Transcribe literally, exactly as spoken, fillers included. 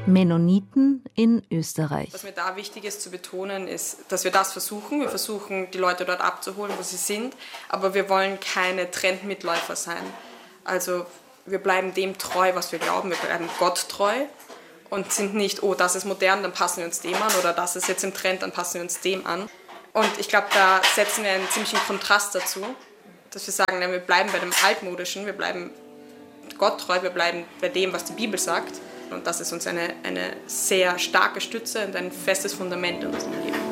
Mennoniten in Österreich. Was mir da wichtig ist zu betonen, ist, dass wir das versuchen. Wir versuchen, die Leute dort abzuholen, wo sie sind, aber wir wollen keine Trendmitläufer sein. Also wir bleiben dem treu, was wir glauben, wir bleiben Gott treu und sind nicht, oh, das ist modern, dann passen wir uns dem an, oder das ist jetzt im Trend, dann passen wir uns dem an. Und ich glaube, da setzen wir einen ziemlichen Kontrast dazu, dass wir sagen, wir bleiben bei dem Altmodischen, wir bleiben Gott treu, wir bleiben bei dem, was die Bibel sagt. Und das ist uns eine, eine sehr starke Stütze und ein festes Fundament in unserem Leben.